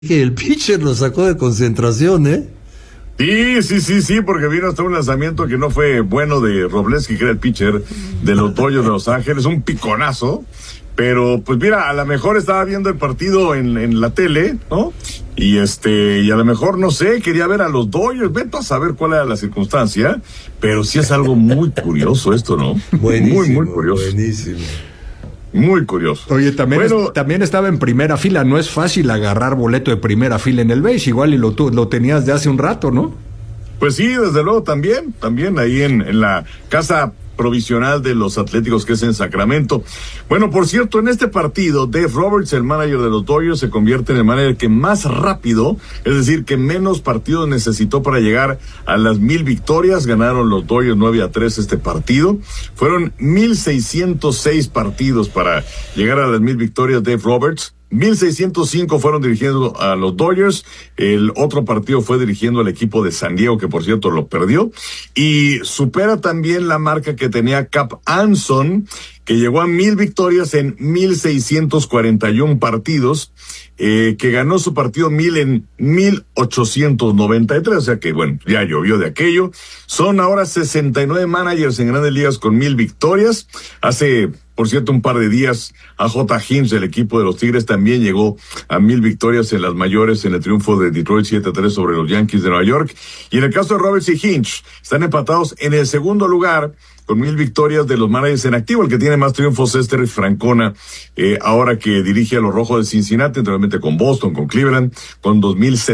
Que el pitcher lo sacó de concentración, ¿eh? Sí, porque vino hasta un lanzamiento que no fue bueno de Wroblewski, que era el pitcher de los Dodgers de Los Ángeles, un piconazo, pero pues mira, a lo mejor estaba viendo el partido en la tele, ¿no? Y a lo mejor, no sé, quería ver a los Dodgers, vete a saber cuál era la circunstancia, pero sí es algo muy curioso esto, ¿no? Buenísimo, muy curioso. buenísimo. Muy curioso. Oye, también estaba en primera fila. No es fácil agarrar boleto de primera fila en el base. Igual y lo tenías de hace un rato, ¿no? Pues sí, desde luego también ahí en la casa provisional de los Atléticos, que es en Sacramento. Bueno, por cierto, en este partido, Dave Roberts, el manager de los Dodgers, se convierte en el manager que más rápido, es decir, que menos partidos necesitó para llegar a las 1000 victorias. Ganaron los Dodgers 9-3 este partido. Fueron 1606 partidos para llegar a las 1000 victorias. Dave Roberts, 1605 fueron dirigiendo a los Dodgers. El otro partido fue dirigiendo al equipo de San Diego, que por cierto lo perdió. Y supera también la marca que tenía Cap Anson, que llegó a 1000 victorias en 1641 partidos, que ganó su partido 1000 en 1893. O sea que, bueno, ya llovió de aquello. Son ahora 69 managers en Grandes Ligas con 1000 victorias. Hace, por cierto, un par de días, a J. Hinch, del equipo de los Tigres, también llegó a 1000 victorias en las mayores en el triunfo de Detroit 7-3 sobre los Yankees de Nueva York. Y en el caso de Roberts y Hinch, están empatados en el segundo lugar con 1000 victorias de los managers en activo. El que tiene más triunfos es Terry Francona, ahora que dirige a los Rojos de Cincinnati, anteriormente con Boston, con Cleveland, con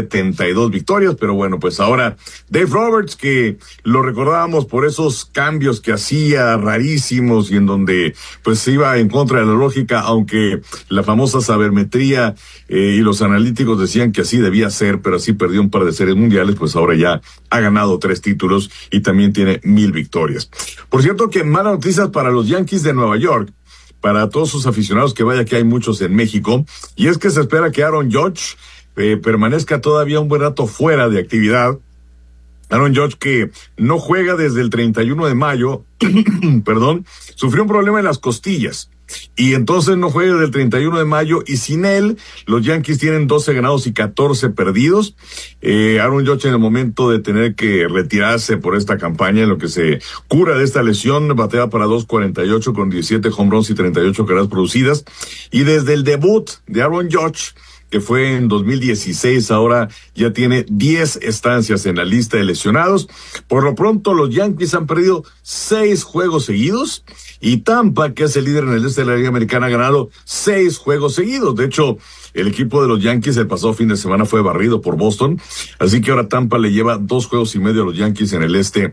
2072 victorias. Pero bueno, pues ahora Dave Roberts, que lo recordábamos por esos cambios que hacía rarísimos y en donde pues se iba en contra de la lógica, aunque la famosa sabermetría y los analíticos decían que así debía ser, pero así perdió un par de series mundiales. Pues ahora ya ha ganado 3 títulos y también tiene 1000 victorias. Por cierto, que malas noticias para los Yankees de Nueva York, para todos sus aficionados, que vaya que hay muchos en México, y es que se espera que Aaron Judge permanezca todavía un buen rato fuera de actividad. Aaron Judge, que no juega desde el 31 de mayo, perdón, sufrió un problema en las costillas. Y entonces no juega desde el 31 de mayo, y sin él, los Yankees tienen 12 ganados y 14 perdidos. Aaron Judge, en el momento de tener que retirarse por esta campaña, en lo que se cura de esta lesión, batea para 2.48 con 17 home runs y 38 carreras producidas. Y desde el debut de Aaron Judge, que fue en 2016, ahora ya tiene 10 estancias en la lista de lesionados. Por lo pronto, los Yankees han perdido 6 juegos seguidos, y Tampa, que es el líder en el este de la Liga Americana, ha ganado 6 juegos seguidos. De hecho, el equipo de los Yankees el pasado fin de semana fue barrido por Boston, así que ahora Tampa le lleva 2 juegos y medio a los Yankees en el este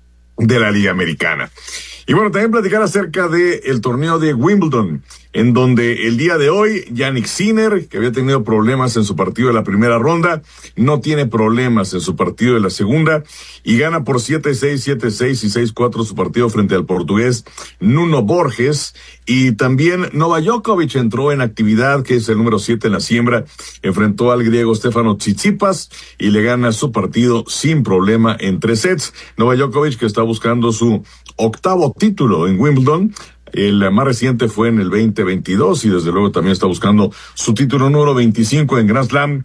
de la Liga Americana. Y bueno, también platicar acerca del torneo de Wimbledon, en donde el día de hoy, Jannik Sinner, que había tenido problemas en su partido de la primera ronda, no tiene problemas en su partido de la segunda, y gana por 7-6, 7-6 y 6-4 su partido frente al portugués Nuno Borges. Y también Novak Djokovic entró en actividad, que es el número 7 en la siembra, enfrentó al griego Stefanos Tsitsipas y le gana su partido sin problema en 3 sets. Novak Djokovic, que está buscando su 8º título en Wimbledon. El más reciente fue en el 2022 y desde luego también está buscando su título número 25 en Grand Slam.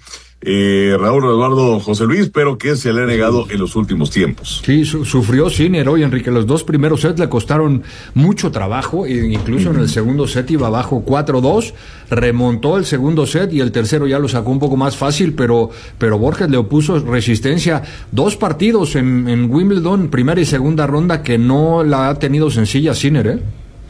Raúl Eduardo José Luis, pero que se le ha negado en los últimos tiempos. Sí, sufrió Sinner hoy, Enrique. Los 2 primeros sets le costaron mucho trabajo, e incluso en el segundo set iba abajo 4-2, remontó el segundo set y el tercero ya lo sacó un poco más fácil, pero Borges le opuso resistencia. 2 partidos en Wimbledon, primera y segunda ronda, que no la ha tenido sencilla Sinner, ¿eh?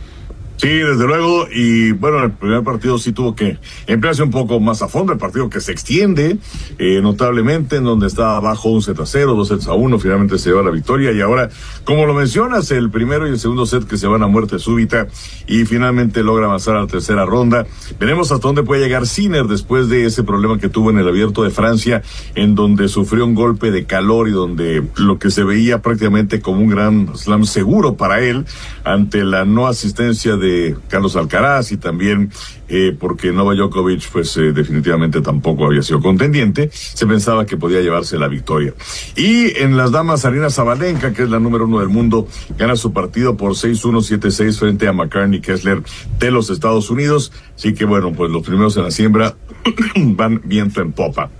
Sí, desde luego, y bueno, el primer partido sí tuvo que emplearse un poco más a fondo, el partido que se extiende notablemente, en donde está abajo 1-0, 2-1, finalmente se lleva la victoria, y ahora, como lo mencionas, el primero y el segundo set que se van a muerte súbita, y finalmente logra avanzar a la tercera ronda. Veremos hasta dónde puede llegar Sinner después de ese problema que tuvo en el Abierto de Francia, en donde sufrió un golpe de calor y donde lo que se veía prácticamente como un gran slam seguro para él, ante la no asistencia de Carlos Alcaraz y también porque Novak Djokovic pues definitivamente tampoco había sido contendiente, se pensaba que podía llevarse la victoria. Y en las damas, Aryna Sabalenka, que es la número 1 del mundo, gana su partido por 6-1, 7-6 frente a McCartney Kessler de los Estados Unidos. Así que bueno, pues los primeros en la siembra van viento en popa.